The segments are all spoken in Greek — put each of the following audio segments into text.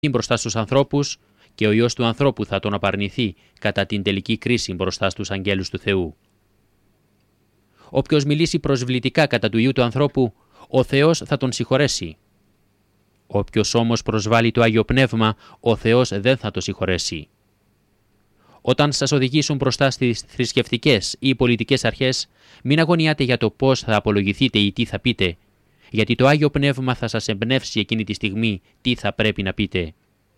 μπροστά στους ανθρώπους και ο Υιός του ανθρώπου θα τον απαρνηθεί κατά την τελική κρίση μπροστά στους αγγέλους του Θεού. Όποιος μιλήσει προσβλητικά κατά του Υιού του ανθρώπου, ο Θεός θα τον συγχωρέσει. Όποιος όμως προσβάλλει το Άγιο Πνεύμα, ο Θεός δεν θα το συγχωρέσει. Όταν σας οδηγήσουν μπροστά στις θρησκευτικές ή πολιτικές αρχές, μην αγωνιάτε για το πώς θα απολογηθείτε ή τι θα πείτε, γιατί το Άγιο Πνεύμα θα σας εμπνεύσει εκείνη τη στιγμή τι θα πρέπει να πείτε.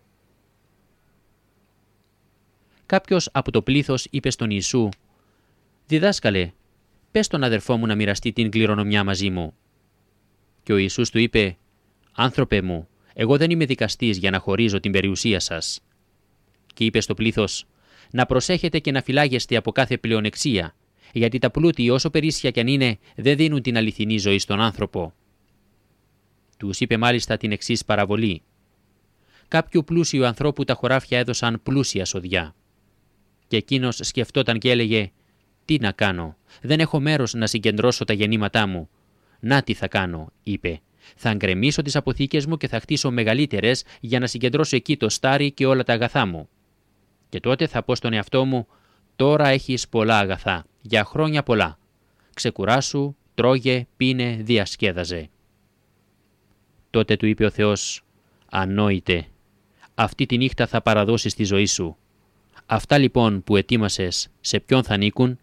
Κάποιος από το πλήθος είπε στον Ιησού: «Διδάσκαλε, πες τον αδερφό μου να μοιραστεί την κληρονομιά μαζί μου». Και ο Ιησούς του είπε: «Άνθρωπε μου, εγώ δεν είμαι δικαστής για να χωρίζω την περιουσία σας». Και είπε στο πλήθος: «Να προσέχετε και να φυλάγεστε από κάθε πλεονεξία, γιατί τα πλούτη, όσο περίσσια κι αν είναι, δεν δίνουν την αληθινή ζωή στον άνθρωπο». Τους είπε μάλιστα την εξής παραβολή: «Κάποιου πλούσιου ανθρώπου τα χωράφια έδωσαν πλούσια σοδιά. Και εκείνος σκεφτόταν και έλεγε: Τι να κάνω, δεν έχω μέρος να συγκεντρώσω τα γεννήματά μου. Να τι θα κάνω, είπε. Θα γκρεμίσω τις αποθήκες μου και θα χτίσω μεγαλύτερες για να συγκεντρώσω εκεί το στάρι και όλα τα αγαθά μου. Και τότε θα πω στον εαυτό μου: Τώρα έχεις πολλά αγαθά, για χρόνια πολλά. Ξεκουράσου, τρώγε, πίνε, διασκέδαζε. Τότε του είπε ο Θεός: Ανόητε, αυτή τη νύχτα θα παραδώσεις τη ζωή σου. Αυτά λοιπόν που ετοίμασες, σε ποιον θα ανήκουν?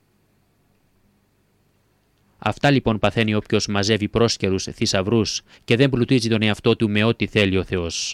Αυτά λοιπόν παθαίνει όποιος μαζεύει πρόσκαιρους θησαυρούς και δεν πλουτίζει τον εαυτό του με ό,τι θέλει ο Θεός.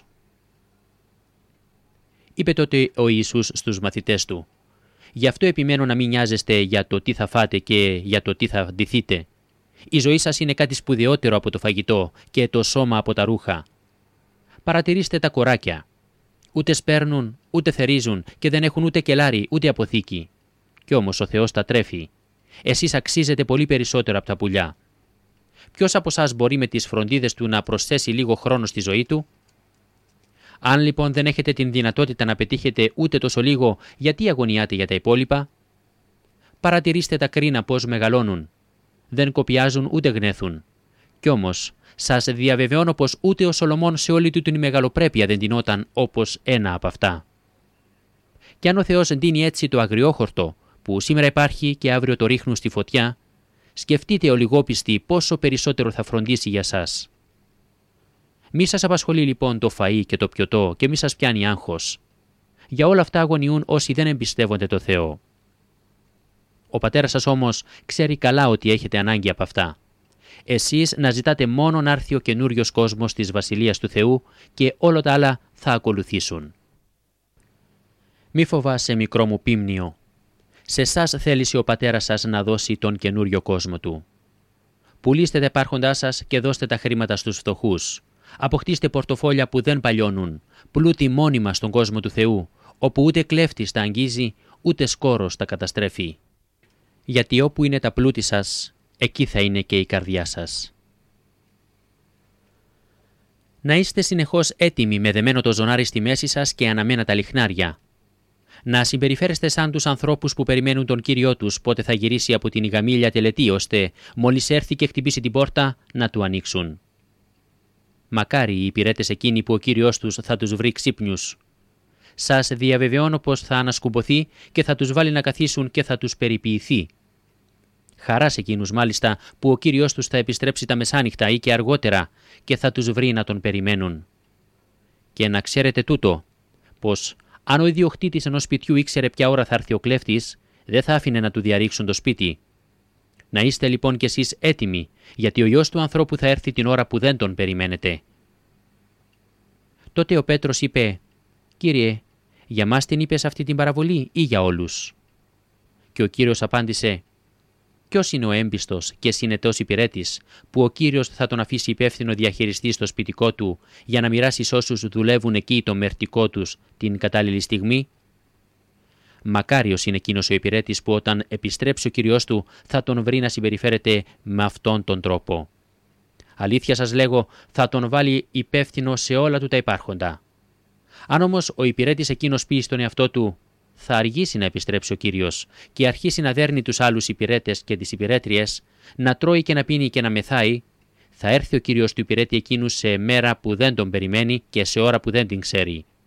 Είπε τότε ο Ιησούς στους μαθητές του: Γι' αυτό επιμένω να μην νοιάζεστε για το τι θα φάτε και για το τι θα ντυθείτε. Η ζωή σας είναι κάτι σπουδαιότερο από το φαγητό και το σώμα από τα ρούχα. Παρατηρήστε τα κοράκια. Ούτε σπέρνουν, ούτε θερίζουν και δεν έχουν ούτε κελάρι, ούτε αποθήκη. Κι όμως ο Θεός τα τρέφει. Εσείς αξίζετε πολύ περισσότερο από τα πουλιά. Ποιος από εσάς μπορεί με τις φροντίδες του να προσθέσει λίγο χρόνο στη ζωή του? Αν λοιπόν δεν έχετε την δυνατότητα να πετύχετε ούτε τόσο λίγο, γιατί αγωνιάτε για τα υπόλοιπα? Παρατηρήστε τα κρίνα πώς μεγαλώνουν. Δεν κοπιάζουν ούτε γνέθουν. Κι όμως σας διαβεβαιώνω πως ούτε ο Σολομών σε όλη του την μεγαλοπρέπεια δεν ντυνόταν όπως ένα από αυτά. Κι αν ο Θεός ντύνει έτσι το αγριόχορτο, που σήμερα υπάρχει και αύριο το ρίχνουν στη φωτιά, σκεφτείτε ο λιγόπιστοι πόσο περισσότερο θα φροντίσει για σας. Μη σας απασχολεί λοιπόν το φαΐ και το πιωτό και μη σας πιάνει άγχος. Για όλα αυτά αγωνιούν όσοι δεν εμπιστεύονται το Θεό. Ο πατέρας σας όμως ξέρει καλά ότι έχετε ανάγκη από αυτά. Εσείς να ζητάτε μόνο να έρθει ο καινούριος κόσμος της Βασιλείας του Θεού και όλα τα άλλα θα ακολουθήσουν. Μη φοβάσαι, μικρό μου πίμνιο. Σε εσάς θέλησε ο πατέρας σας να δώσει τον καινούριο κόσμο του. Πουλήστε τα υπάρχοντά σας και δώστε τα χρήματα στους φτωχούς. Αποκτήστε πορτοφόλια που δεν παλιώνουν, πλούτη μόνιμα στον κόσμο του Θεού, όπου ούτε κλέφτης τα αγγίζει, ούτε σκόρος τα καταστρέφει. Γιατί όπου είναι τα πλούτη σας, εκεί θα είναι και η καρδιά σας. Να είστε συνεχώς έτοιμοι με δεμένο το ζωνάρι στη μέση σας και αναμένα τα λιχνάρια. Να συμπεριφέρεστε σαν τους ανθρώπους που περιμένουν τον Κύριό τους πότε θα γυρίσει από την ηγαμήλια τελετή, ώστε μόλις έρθει και χτυπήσει την πόρτα να του ανοίξουν. Μακάρι οι υπηρέτες εκείνοι που ο Κύριος τους θα τους βρει ξύπνιους. Σας διαβεβαιώνω πως θα ανασκουμποθεί και θα τους βάλει να καθίσουν και θα τους περιποιηθεί. Χαρά σε εκείνους μάλιστα που ο Κύριος τους θα επιστρέψει τα μεσάνυχτα ή και αργότερα και θα τους βρει να τον περιμένουν. Και να ξέρετε τούτο, πως αν ο ιδιοκτήτης ενός σπιτιού ήξερε ποια ώρα θα έρθει ο κλέφτης, δεν θα άφηνε να του διαρρήξουν το σπίτι. Να είστε λοιπόν κι εσείς έτοιμοι, γιατί ο Υιός του ανθρώπου θα έρθει την ώρα που δεν τον περιμένετε. Τότε ο Πέτρος είπε: «Κύριε, για μας την είπες αυτή την παραβολή ή για όλους?» Και ο Κύριος απάντησε: «Ποιος είναι ο έμπιστος και συνετός υπηρέτης, που ο Κύριος θα τον αφήσει υπεύθυνο διαχειριστή στο σπιτικό του για να μοιράσει σ' όσους δουλεύουν εκεί το μερτικό τους την κατάλληλη στιγμή? Μακάριος είναι εκείνος ο υπηρέτης που όταν επιστρέψει ο Κύριος του θα τον βρει να συμπεριφέρεται με αυτόν τον τρόπο. Αλήθεια σας λέγω, θα τον βάλει υπεύθυνο σε όλα του τα υπάρχοντα. Αν όμως ο υπηρέτης εκείνος πει στον εαυτό του: θα αργήσει να επιστρέψει ο Κύριος και αρχίσει να δέρνει τους άλλους υπηρέτες και τις υπηρέτριες, να τρώει και να πίνει και να μεθάει, θα έρθει ο Κύριος του υπηρέτη εκείνου σε μέρα που δεν τον περιμένει και σε ώρα που δεν την ξέρει.